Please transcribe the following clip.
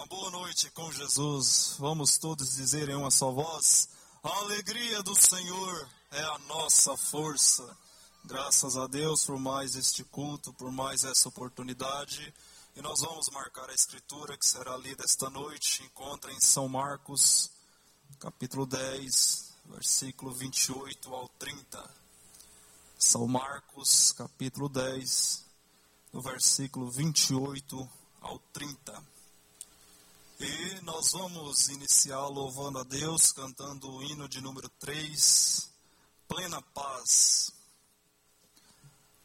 boa noite com Jesus. Vamos todos dizer em uma só voz: a alegria do Senhor é a nossa força. Graças a Deus por mais este culto, por mais essa oportunidade. E nós vamos marcar a escritura que será lida esta noite. Encontra em São Marcos, capítulo 10, versículo 28 ao 30. São Marcos, capítulo 10, do versículo 28 ao 30. E nós vamos iniciar louvando a Deus, cantando o hino de número 3, Plena Paz.